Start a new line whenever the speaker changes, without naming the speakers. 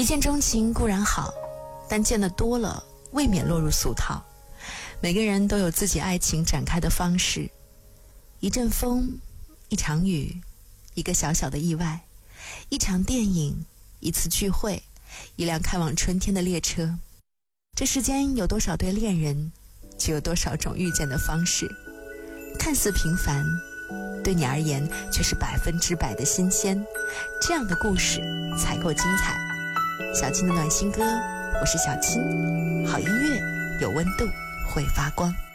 见钟情固然好，但见得多了未免落入俗套。每个人都有自己爱情展开的方式，一阵风，一场雨，一个小小的意外，一场电影，一次聚会，一辆开往春天的列车。这世间有多少对恋人，就有多少种遇见的方式。看似平凡，对你而言却是100%的新鲜。这样的故事才够精彩。小青的暖心歌，我是小青。好音乐有温度，会发光。